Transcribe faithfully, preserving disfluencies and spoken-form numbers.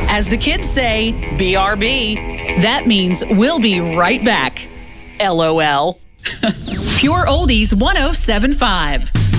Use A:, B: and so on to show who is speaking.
A: As the kids say, B R B. That means we'll be right back. LOL. Pure Oldies one oh seven point five.